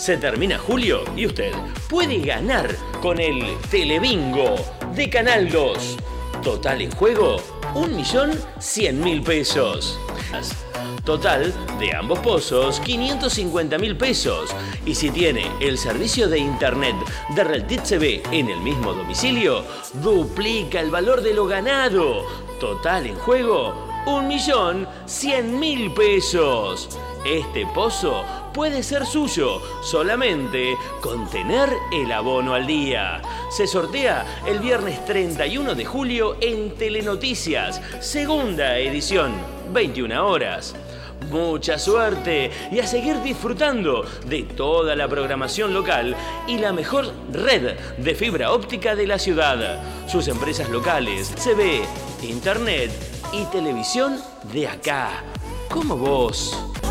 Se termina julio y usted puede ganar con el Telebingo de Canal 2. Total en juego, 1.100.000 pesos. Total de ambos pozos, 550.000 pesos. Y si tiene el servicio de internet de Reddit TV en el mismo domicilio, duplica el valor de lo ganado. Total en juego, 1.100.000 pesos. Este pozo puede ser suyo solamente con tener el abono al día. Se sortea el viernes 31 de julio en Telenoticias, segunda edición, 21 horas. Mucha suerte y a seguir disfrutando de toda la programación local y la mejor red de fibra óptica de la ciudad. Sus empresas locales, CB, internet y televisión de acá, como vos.